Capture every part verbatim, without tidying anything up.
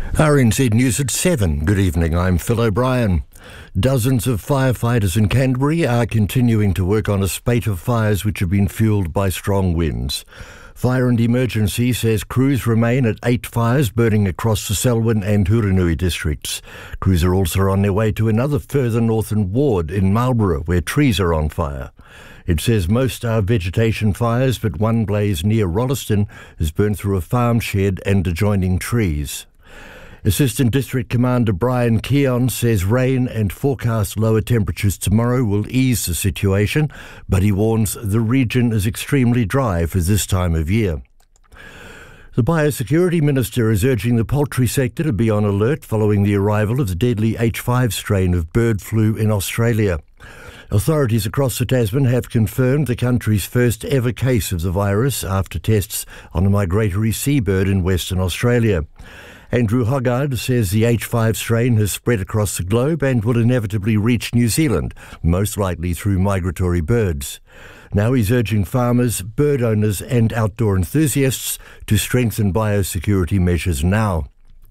R N Z News at seven. Good evening, I'm Phil O'Brien. Dozens of firefighters in Canterbury are continuing to work on a spate of fires which have been fuelled by strong winds. Fire and Emergency says crews remain at eight fires burning across the Selwyn and Huranui districts. Crews are also on their way to another further northern ward in Marlborough where trees are on fire. It says most are vegetation fires, but one blaze near Rolleston has burned through a farm shed and adjoining trees. Assistant District Commander Brian Keon says rain and forecast lower temperatures tomorrow will ease the situation, but he warns the region is extremely dry for this time of year. The Biosecurity Minister is urging the poultry sector to be on alert following the arrival of the deadly H five strain of bird flu in Australia. Authorities across the Tasman have confirmed the country's first ever case of the virus after tests on a migratory seabird in Western Australia. Andrew Hoggard says the H five strain has spread across the globe and will inevitably reach New Zealand, most likely through migratory birds. Now he's urging farmers, bird owners and outdoor enthusiasts to strengthen biosecurity measures now.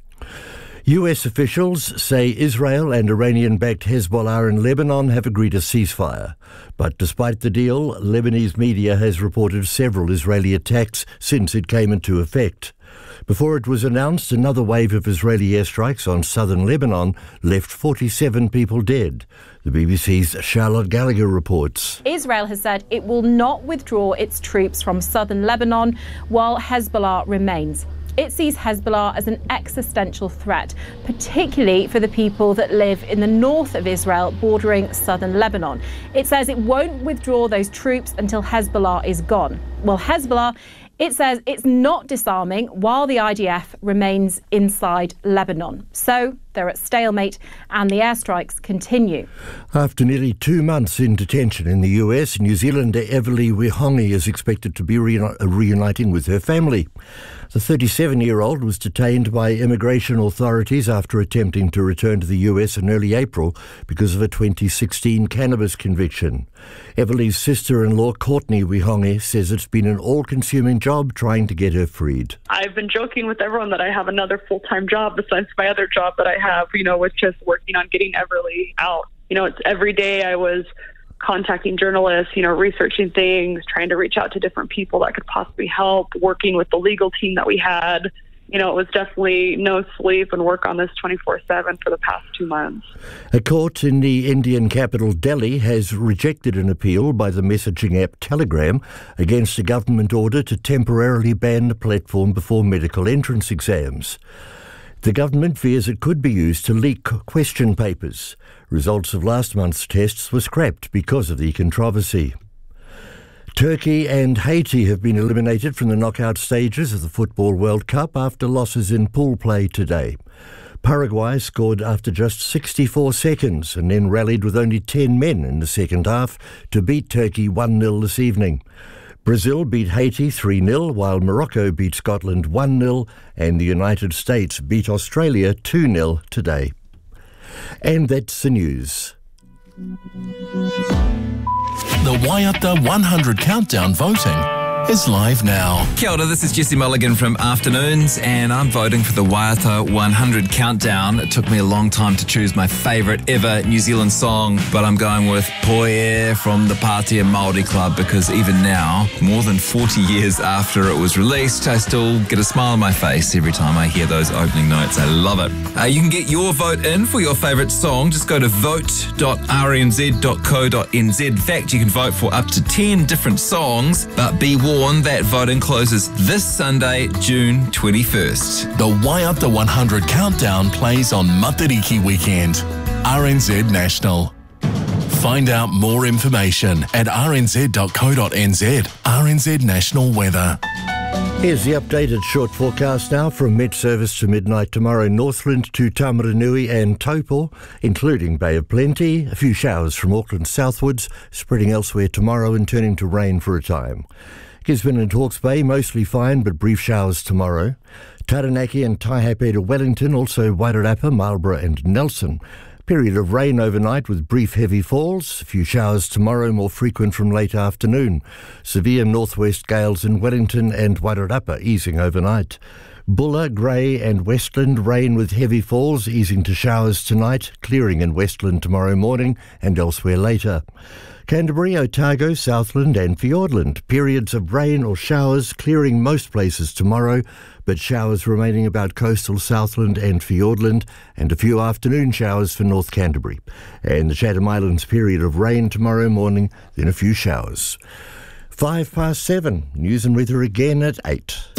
U S officials say Israel and Iranian-backed Hezbollah in Lebanon have agreed a ceasefire. But despite the deal, Lebanese media has reported several Israeli attacks since it came into effect. Before it was announced, another wave of Israeli airstrikes on southern Lebanon left forty-seven people dead. The B B C's Charlotte Gallagher reports. Israel has said it will not withdraw its troops from southern Lebanon while Hezbollah remains. It sees Hezbollah as an existential threat, particularly for the people that live in the north of Israel bordering southern Lebanon. It says it won't withdraw those troops until Hezbollah is gone. Well, Hezbollah, it says it's not disarming while the I D F remains inside Lebanon. So they're at stalemate and the airstrikes continue. After nearly two months in detention in the U S, New Zealander Everly Wihongi is expected to be reuni- reuniting with her family. The thirty-seven-year-old was detained by immigration authorities after attempting to return to the U S in early April because of a twenty sixteen cannabis conviction. Everly's sister-in-law, Courtney Wihongi, says it's been an all-consuming job trying to get her freed. I've been joking with everyone that I have another full-time job besides my other job that I have, you know, with just working on getting Everly out. You know, it's every day I was contacting journalists, you know, researching things, trying to reach out to different people that could possibly help, working with the legal team that we had. You know, it was definitely no sleep and work on this twenty-four seven for the past two months. A court in the Indian capital, Delhi, has rejected an appeal by the messaging app Telegram against a government order to temporarily ban the platform before medical entrance exams. The government fears it could be used to leak question papers. Results of last month's tests were scrapped because of the controversy. Turkey and Haiti have been eliminated from the knockout stages of the Football World Cup after losses in pool play today. Paraguay scored after just sixty-four seconds and then rallied with only ten men in the second half to beat Turkey one nil this evening. Brazil beat Haiti three nil, while Morocco beat Scotland one nil and the United States beat Australia two nil today. And that's the news. The Waiata one hundred Countdown voting is live now. Kia ora, this is Jesse Mulligan from Afternoons, and I'm voting for the Waiata one hundred Countdown. It took me a long time to choose my favourite ever New Zealand song, but I'm going with Poe from the Pātea Māori Club because even now, more than forty years after it was released, I still get a smile on my face every time I hear those opening notes. I love it. Uh, you can get your vote in for your favourite song. Just go to vote dot r n z dot co dot n z. In fact, you can vote for up to ten different songs, but be warned that voting closes this Sunday, June twenty-first. The Waiata one hundred Countdown plays on Matariki weekend. R N Z National. Find out more information at r n z dot co dot n z. R N Z National Weather. Here's the updated short forecast now from Met Service to midnight tomorrow. Northland to Tamaranui and Taupo, including Bay of Plenty. A few showers from Auckland southwards, spreading elsewhere tomorrow and turning to rain for a time. Gisborne and Hawke's Bay, mostly fine, but brief showers tomorrow. Taranaki and Taihape to Wellington, also Wairarapa, Marlborough and Nelson. Period of rain overnight with brief heavy falls. A few showers tomorrow, more frequent from late afternoon. Severe northwest gales in Wellington and Wairarapa, easing overnight. Bulla, Grey and Westland, rain with heavy falls, easing to showers tonight, clearing in Westland tomorrow morning and elsewhere later. Canterbury, Otago, Southland and Fiordland, periods of rain or showers, clearing most places tomorrow, but showers remaining about coastal Southland and Fiordland, and a few afternoon showers for North Canterbury. And the Chatham Islands, period of rain tomorrow morning, then a few showers. Five past seven, news and weather again at eight.